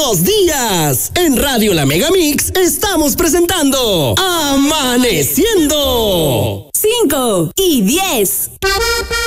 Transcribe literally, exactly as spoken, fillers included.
los días. En Radio La Megamix estamos presentando Amaneciendo. cinco y diez.